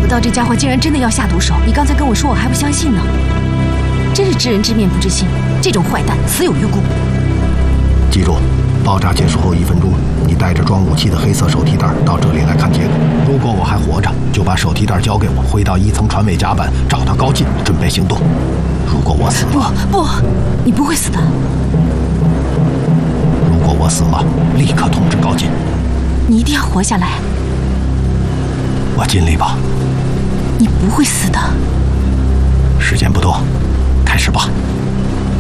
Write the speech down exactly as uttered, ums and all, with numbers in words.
不到这家伙竟然真的要下毒手，你刚才跟我说我还不相信呢。真是知人知面不知心，这种坏蛋死有余辜。 记住，爆炸结束后一分钟，你带着装武器的黑色手提袋到这里来看结果。如果我还活着，就把手提袋交给我，回到一层船尾甲板，找到高进，准备行动。如果我死了， 不不，你不会死的。 如果我死了，立刻通知高进。 你一定要活下来。 我尽力吧。 你不会死的。 时间不多，开始吧。